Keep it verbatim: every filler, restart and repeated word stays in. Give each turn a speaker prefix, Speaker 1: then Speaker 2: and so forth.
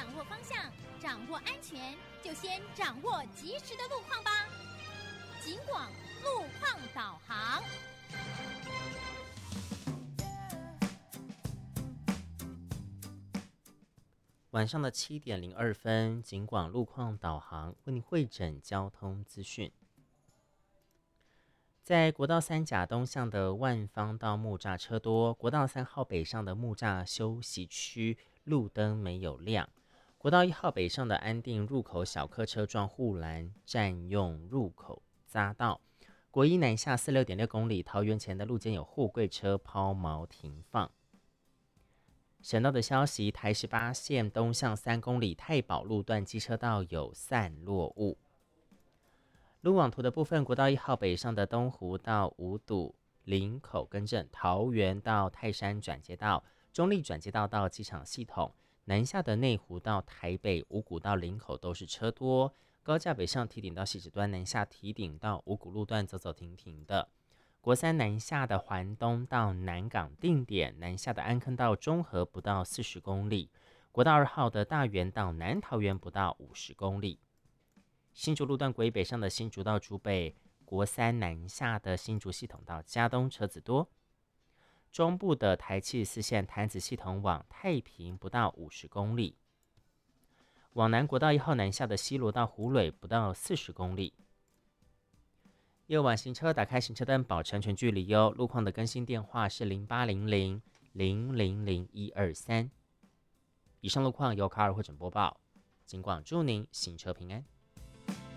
Speaker 1: 掌握方向，掌握安全，就先掌握及时的路况吧。警广路况导航。
Speaker 2: 晚上的七点零二分，警广路况导航为您汇整交通资讯。在国道三甲东向的万方到木栅车多，国道三号北上的木栅休息区路灯没有亮。国道一号北上的安定入口小客车撞护栏，占用入口匝道。国一南下四六点六公里，桃园前的路肩有货柜车抛锚停放。省道的消息，台十八线东向三公里太保路段机车道有散落物。路网图的部分，国道一号北上的东湖到五堵、林口更正，桃园到泰山转接道、中立转接道到机场系统，南下的内湖到台北、五股到林口都是车多。高架北上提顶到汐止端，南下提顶到五股路段走走停停的。国三南下的环东到南港定点，南下的安坑到中和不到四十公里。国道二号的大园到南桃园不到五十公里。新竹路段国一北上的新竹到竹北，国三南下的新竹系统到嘉东车子多。中部的台七十四线潭子系统往太平不到五十公里。往南国道一号南下的西螺到湖蕊不到四十公里。夜晚行车打开行车灯，保持安全距离哦。路况的更新电话是零八零零零零零一二三。以上路况由卡尔汇整播报，警广祝您行车平安。